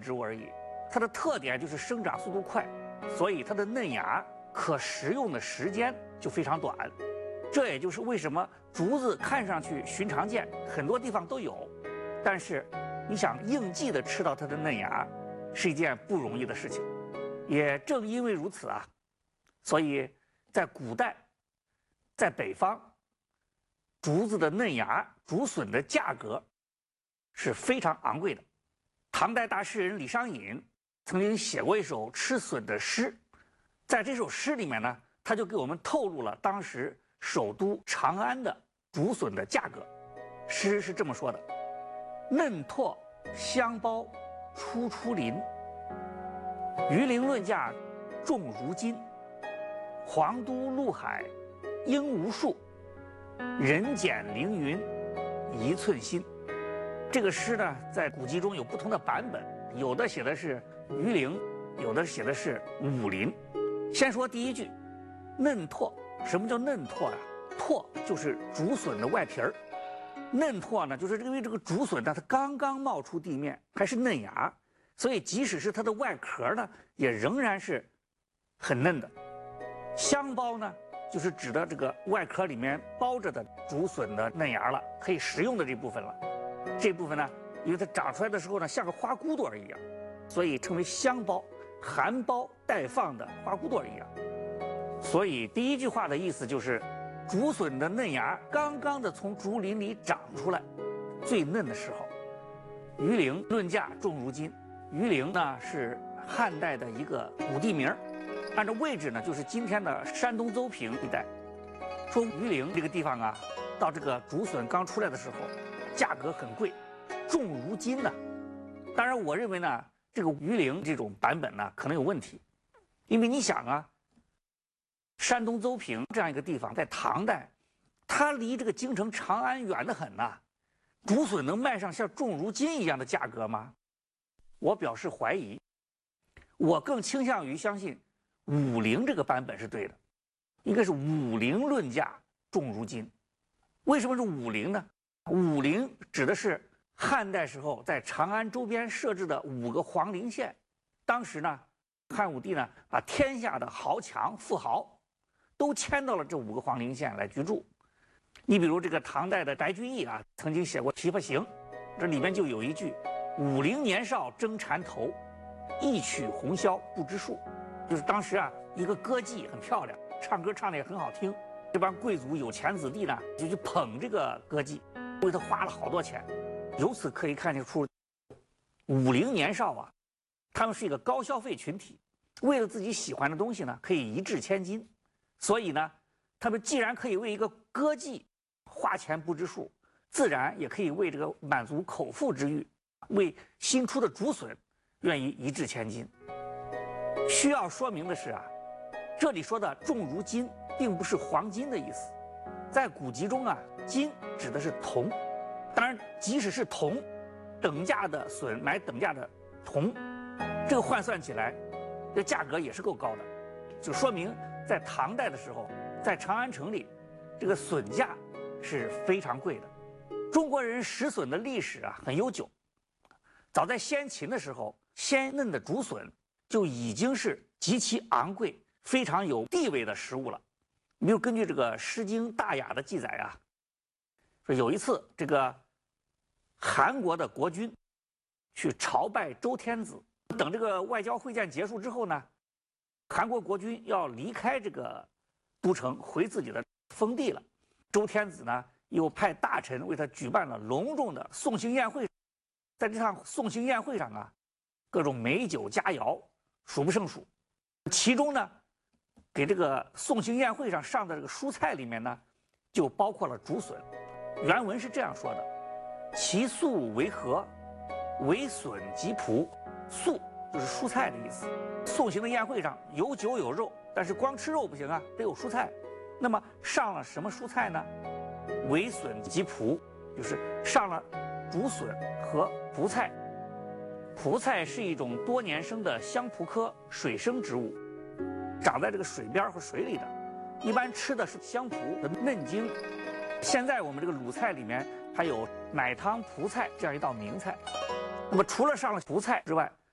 植物而已。它的特点就是生长速度快，所以它的嫩芽可食用的时间就非常短。这也就是为什么竹子看上去寻常见，很多地方都有，但是你想应季的吃到它的嫩芽，是一件不容易的事情。也正因为如此啊，所以在古代，在北方，竹子的嫩芽、竹笋的价格是非常昂贵的。唐代大诗人李商隐曾经写过一首吃笋的诗，在这首诗里面呢，他就给我们透露了当时首都长安的竹笋的价格。诗是这么说的：嫩拓香包初出林，鱼鳞论价重如金。黄都陆海应无数，人减凌云一寸心。这个诗呢，在古籍中有不同的版本，有的写的是鱼鳞，有的写的是武鳞。先说第一句，嫩拓。什么叫嫩拓呀？拓就是竹笋的外皮儿，嫩拓呢，就是因为这个竹笋呢，它刚刚冒出地面，还是嫩芽，所以即使是它的外壳呢，也仍然是很嫩的。香包呢，就是指的这个外壳里面包着的竹笋的嫩芽了，可以食用的这部分了。这部分呢，因为它长出来的时候呢，像个花骨朵一样，所以称为香包，含苞待放的花骨朵一样。所以第一句话的意思就是，竹笋的嫩芽刚刚的从竹林里长出来，最嫩的时候。鱼鳞论价重如金。鱼鳞呢是汉代的一个古地名，按照位置呢就是今天的山东邹平一带。说鱼鳞这个地方啊，到这个竹笋刚出来的时候，价格很贵，重如金呢。当然，我认为呢，这个鱼鳞这种版本呢可能有问题，因为你想啊，山东邹平这样一个地方，在唐代，它离这个京城长安远得很呐，竹笋能卖上像重如金一样的价格吗？我表示怀疑，我更倾向于相信武陵这个版本是对的，应该是武陵论价重如金。为什么是武陵呢？武陵指的是汉代时候在长安周边设置的5个皇陵县。当时呢，汉武帝呢把天下的豪强富豪都迁到了这5个皇陵县来居住。你比如这个唐代的白居易啊，曾经写过《琵琶行》，这里面就有一句：武陵年少争缠头，一曲红绡不知数。就是当时啊，一个歌妓很漂亮，唱歌唱得也很好听，这帮贵族有钱子弟呢就去捧这个歌妓，为他花了好多钱。由此可以看出，武陵年少啊，他们是一个高消费群体，为了自己喜欢的东西呢，可以一掷千金。所以呢，他们既然可以为一个歌妓花钱不知数，自然也可以为这个满足口腹之欲，为新出的竹笋愿意一掷千金。需要说明的是啊，这里说的重如金并不是黄金的意思，在古籍中啊，金指的是铜。当然，即使是铜，等价的笋买等价的铜，这个换算起来，这价格也是够高的，就说明在唐代的时候，在长安城里，这个笋价是非常贵的。中国人食笋的历史啊很悠久，早在先秦的时候，鲜嫩的竹笋就已经是极其昂贵、非常有地位的食物了。比如根据这个《诗经·大雅》的记载啊，说有一次这个韩国的国君去朝拜周天子，等这个外交会见结束之后呢，韩国国君要离开这个都城回自己的封地了。周天子呢又派大臣为他举办了隆重的送行宴会。在这场送行宴会上啊，各种美酒佳肴数不胜数。其中呢，给这个送行宴会上上的这个蔬菜里面呢，就包括了竹笋。原文是这样说的：其素为何？为笋及蒲。素就是蔬菜的意思。送行的宴会上有酒有肉，但是光吃肉不行啊，得有蔬菜。那么上了什么蔬菜呢？为笋及蒲，就是上了竹笋和蒲菜。蒲菜是一种多年生的香蒲科水生植物，长在这个水边和水里的，一般吃的是香蒲的嫩茎。现在我们这个鲁菜里面还有奶汤蒲菜这样一道名菜。那么除了上了蒲菜之外，